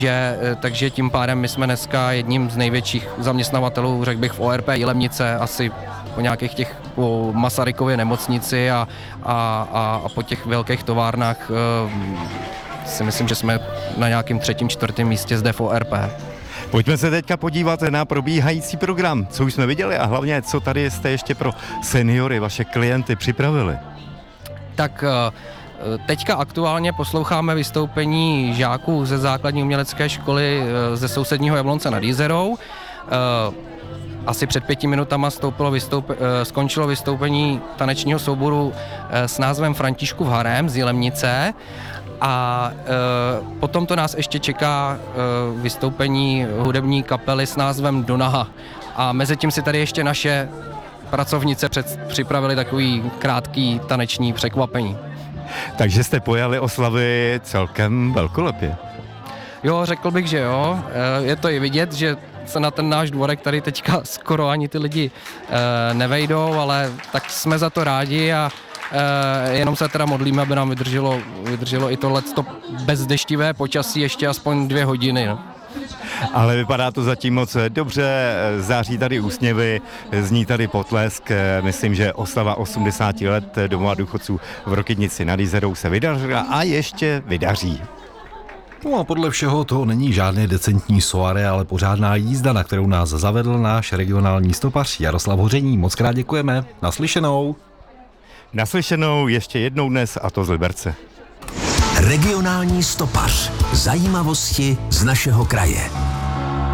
Takže tím pádem my jsme dneska jedním z největších zaměstnavatelů, řekl bych, v ORP Jilemnice, asi po nějakých těch po Masarykově nemocnici a po těch velkých továrnách si myslím, že jsme na nějakém 3., 4. místě zde v ORP. Pojďme se teďka podívat na probíhající program, co už jsme viděli a hlavně, co tady jste ještě pro seniory, vaše klienty připravili. Tak teďka aktuálně posloucháme vystoupení žáků ze základní umělecké školy ze sousedního Jablonce nad Jizerou. Asi před 5 minutama skončilo vystoupení tanečního souboru s názvem Františkův harém z Jilemnice. A potom to nás ještě čeká vystoupení hudební kapely s názvem Donaha. A mezi tím si tady ještě naše pracovnice připravili takový krátký taneční překvapení. Takže jste pojali oslavy celkem velkolepě. Jo, řekl bych, že jo. Je to i vidět, že se na ten náš dvorek tady teďka skoro ani ty lidi nevejdou, ale tak jsme za to rádi a jenom se teda modlíme, aby nám vydrželo i tohleto bezdeštivé počasí ještě aspoň 2 hodiny. No. Ale vypadá to zatím moc dobře, září tady úsměvy, zní tady potlesk, myslím, že oslava 80 let domova důchodců v Rokytnici nad Jizerou se vydařila a ještě vydaří. No a podle všeho to není žádné decentní soirée, ale pořádná jízda, na kterou nás zavedl náš regionální stopař Jaroslav Hoření. Moc krát děkujeme. Naslyšenou. Naslyšenou ještě jednou dnes, a to z Liberce. Regionální stopař. Zajímavosti z našeho kraje.